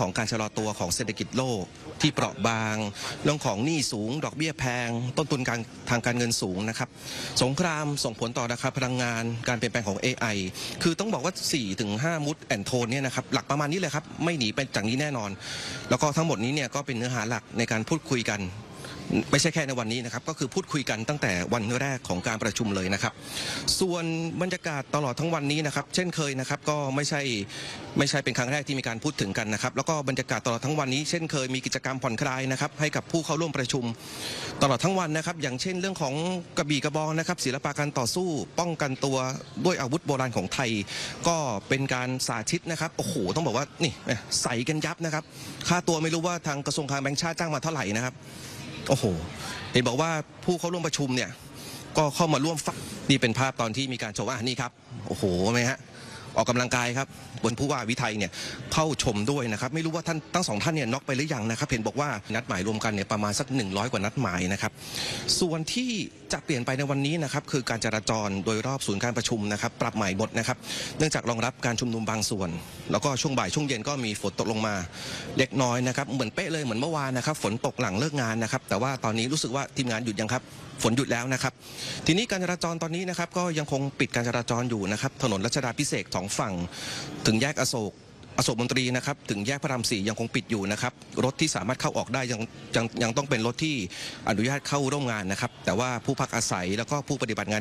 ของการชะลอตัวของเศรษฐกิจโลกที่เปราะบางเรื่องของหนี้สูงดอกเบี้ยแพงต้นทุนทางการเงินสูงนะครับสงครามส่งผลต่อราคาพลังงานการเปลี่ยนแปลงของ AI คือต้องบอกว่า 4-5 มูดแอนโทนเนี่ยนะครับหลักประมาณนี้เลยครับไม่หนีไปจากนี้แน่นอนแล้วก็ทั้งหมดนี้เนี่ยก็เป็นเนื้อหาหลักในการพูดคุยกันไม่ใช่แค่ในวันนี้นะครับก็คือพูดคุยกันตั้งแต่วันแรกของการประชุมเลยนะครับส่วนบรรยากาศตลอดทั้งวันนี้นะครับเช่นเคยนะครับก็ไม่ใช่เป็นครั้งแรกที่มีการพูดถึงกันนะครับแล้วก็บรรยากาศตลอดทั้งวันนี้เช่นเคยมีกิจกรรมผ่อนคลายนะครับให้กับผู้เข้าร่วมประชุมตลอดทั้งวันนะครับอย่างเช่นเรื่องของกระบี่กระบองนะครับศิลปะการต่อสู้ป้องกันตัวด้วยอาวุธโบราณของไทยก็เป็นการสาธิตนะครับโอ้โหต้องบอกว่านี่ใส่กันยับนะครับค่าตัวไม่รู้ว่าทางกระทรวงการแบงค์ชาติจ้างมาเท่าไหร่นะครับโอ้โหเห็นบอกว่าผู้เข้าร่วมประชุมเนี่ยก็เข้ามาร่วมฟังนี่เป็นภาพตอนที่มีการโชว์นี่ครับโอ้โหไหมฮะออกกำลังกายครับบนผู้ว่าวิทัยเนี่ยเข้าชมด้วยนะครับไม่รู้ว่าท่านทั้งสองท่านเนี่ยน็อกไปหรือยังนะครับเห็นบอกว่านัดหมายรวมกันเนี่ยประมาณสัก100 กว่านัดหมายนะครับส่วนที่จะเปลี่ยนไปในวันนี้นะครับคือการจราจรโดยรอบศูนย์การประชุมนะครับปรับใหม่หมดนะครับเนื่องจากรองรับการชุมนุมบางส่วนแล้วก็ช่วงบ่ายช่วงเย็นก็มีฝนตกลงมาเล็กน้อยนะครับเหมือนเป๊ะเลยเหมือนเมื่อวานนะครับฝนตกหลังเลิกงานนะครับแต่ว่าตอนนี้รู้สึกว่าทีมงานหยุดยังครับฝนหยุดแล้วนะครับทีนี้การจราจรตอนนี้นะครับก็ยังคงปิดการจราจรอยู่นะครับถนนรัชดาภิเษก2 ฝั่งถึงแยกอโศกมนตรีนะครับถึงแยกพระราม 4ยังคงปิดอยู่นะครับรถที่สามารถเข้าออกได้ยังต้องเป็นรถที่อนุญาตเข้าร่วมงานนะครับแต่ว่าผู้พักอาศัยแล้วก็ผู้ปฏิบัติงาน